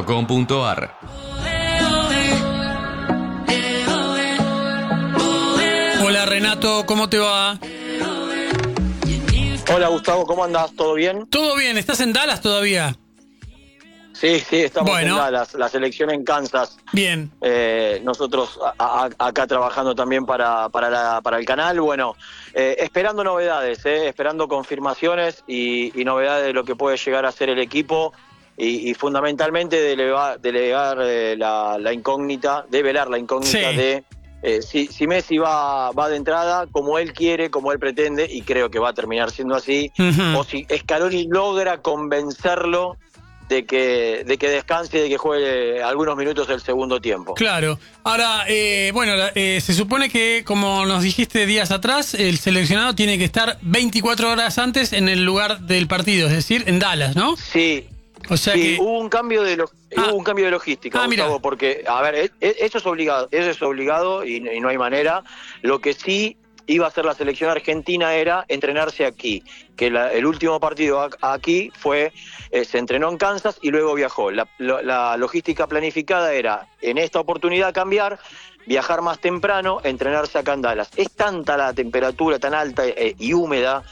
dallas.com.ar. Hola Renato, ¿cómo te va? Hola Gustavo, ¿cómo andás? ¿Todo bien? Todo bien, ¿estás en Dallas todavía? Sí, estamos Bueno. en Dallas, la selección en Kansas. Bien. Nosotros acá trabajando también para el canal. Bueno, esperando novedades, esperando confirmaciones y novedades de lo que puede llegar a ser el equipo y fundamentalmente delegar la incógnita, develar la incógnita Sí. de si Messi va de entrada como él quiere, como él pretende, y creo que va a terminar siendo así, o si Scaloni logra convencerlo de que descanse y de que juegue algunos minutos el segundo tiempo. Claro. Ahora, se supone que, como nos dijiste días atrás, el seleccionado tiene que estar 24 horas antes en el lugar del partido, es decir, en Dallas, ¿no? Sí. O sea sí, que hubo un cambio de logística, Gustavo, mira. porque, a ver, eso es obligado y no hay manera. Lo que sí iba a hacer la selección argentina era entrenarse aquí, que el último partido aquí se entrenó en Kansas y luego viajó. La logística planificada era, en esta oportunidad cambiar, viajar más temprano, entrenarse acá en Dallas. Es tanta la temperatura tan alta y húmeda,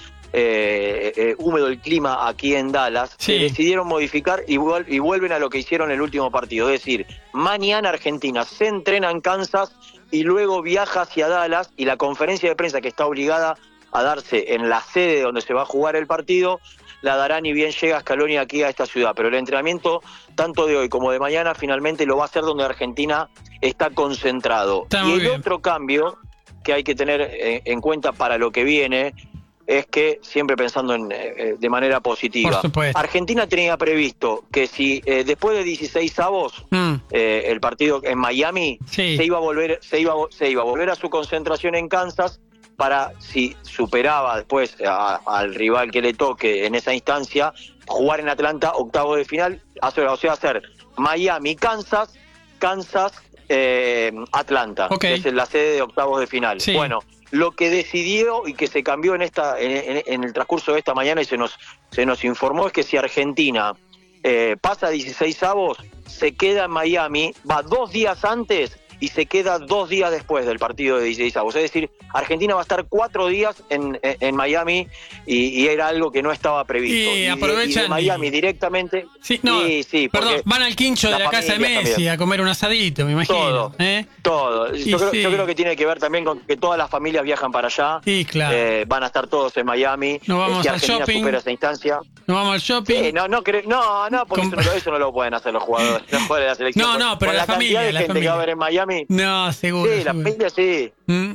húmedo el clima aquí en Dallas, Sí. que decidieron modificar y vuelven a lo que hicieron el último partido, es decir, mañana Argentina se entrena en Kansas y luego viaja hacia Dallas, y la conferencia de prensa que está obligada a darse en la sede donde se va a jugar el partido la dará ni bien llega Scaloni aquí a esta ciudad, pero el entrenamiento tanto de hoy como de mañana finalmente lo va a hacer donde Argentina está concentrado. Está y muy el bien. otro cambio que hay que tener en cuenta para lo que viene es que, siempre pensando de manera positiva, Por supuesto. Argentina tenía previsto que si después de 16avos el partido en Miami, Sí. se iba a volver a su concentración en Kansas para, si superaba después al rival que le toque en esa instancia, jugar en Atlanta octavos de final, hacer Miami, Kansas, Atlanta, Okay. que es la sede de octavos de final. Sí. Bueno, lo que decidió y que se cambió en el transcurso de esta mañana y se nos informó es que si Argentina pasa a 16avos, se queda en Miami, va 2 días antes y se queda 2 días después del partido de 16avos. Es decir, Argentina va a estar 4 días en Miami y era algo que no estaba previsto. Y de aprovechan Miami directamente. Sí, no, sí, perdón, van al quincho de la casa de Messi también. a comer un asadito, me imagino. Todo. Y Yo sí. creo que tiene que ver también con que todas las familias viajan para allá. Sí, claro. Van a estar todos en Miami. Nos vamos si al Argentina shopping. supera esa instancia. Nos vamos al shopping. Sí, porque eso no lo pueden hacer los jugadores de la selección. No, pero con la la cantidad familia, de la gente que va a familia. haber en Miami. No, seguro. Sí, la familia sí.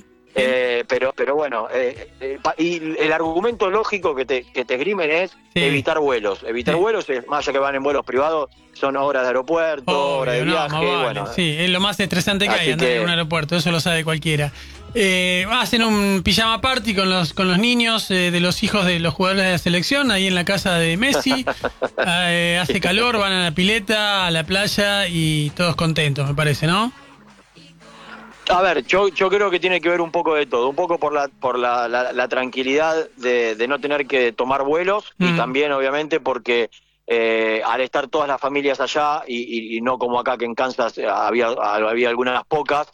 Pero bueno, y el argumento lógico que te esgrimen es evitar vuelos. Evitar vuelos, más allá que van en vuelos privados, son horas de aeropuerto, horas de viaje. Más vale. Bueno, Sí, es lo más estresante que hay, andar en un aeropuerto, eso lo sabe cualquiera. Hacen un pijama party con los niños de los hijos de los jugadores de la selección, ahí en la casa de Messi. Hace calor, van a la pileta, a la playa y todos contentos, me parece, ¿no? A ver, yo creo que tiene que ver un poco de todo, un poco por la tranquilidad de no tener que tomar vuelos y también obviamente porque al estar todas las familias allá y no como acá que en Kansas había algunas pocas,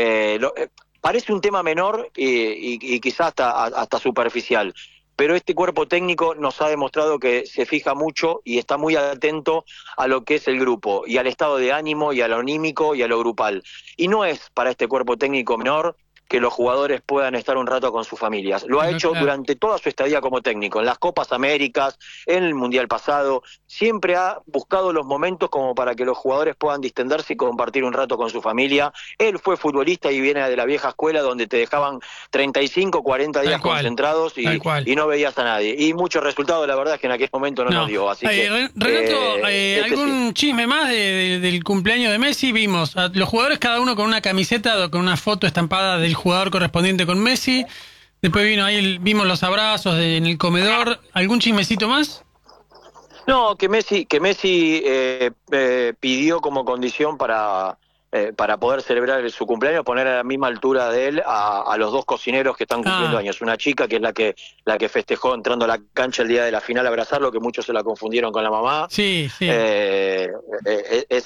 parece un tema menor y quizás hasta superficial. Pero este cuerpo técnico nos ha demostrado que se fija mucho y está muy atento a lo que es el grupo y al estado de ánimo y a lo anímico y a lo grupal. Y no es para este cuerpo técnico menor que los jugadores puedan estar un rato con sus familias. Lo ha hecho durante toda su estadía como técnico, en las Copas Américas, en el Mundial pasado. Siempre ha buscado los momentos como para que los jugadores puedan distenderse y compartir un rato con su familia. Él fue futbolista y viene de la vieja escuela donde te dejaban 35, 40 días concentrados y no veías a nadie. Y muchos resultados, la verdad es que en aquel momento no nos dio. Así que, Renato, ¿algún chisme más del cumpleaños de Messi? Vimos a los jugadores cada uno con una camiseta, con una foto estampada del jugador correspondiente con Messi. Después vimos los abrazos en el comedor. ¿Algún chismecito más? No, que Messi pidió como condición para poder celebrar su cumpleaños, poner a la misma altura de él a los 2 cocineros que están cumpliendo años. Una chica que es la que festejó entrando a la cancha el día de la final a abrazarlo, que muchos se la confundieron con la mamá. Sí.